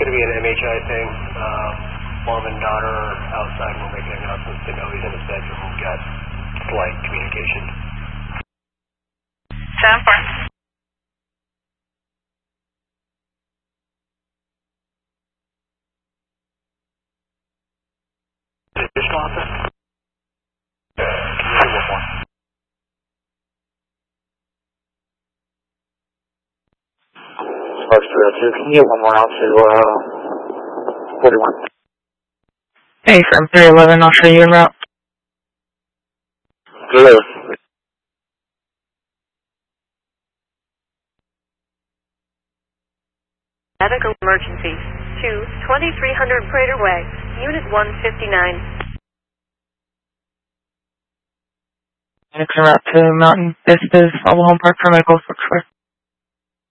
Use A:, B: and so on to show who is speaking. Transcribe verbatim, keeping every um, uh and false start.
A: going to be an M H I thing. Uh, mom and daughter are outside. We're making announcements to know he's in his bedroom. We've got slight communication.
B: Sam four.
A: Additional officer? Can you do one more?
C: Sparks three oh two, can you get one more out to uh, forty-one?
B: Hey, from three eleven, I'll show you en route.
C: Good.
D: Medical emergency to twenty-three hundred Prater Way, Unit one fifty-nine.
B: Next en route to Mountain Vistas Mobile Home Park for medical support.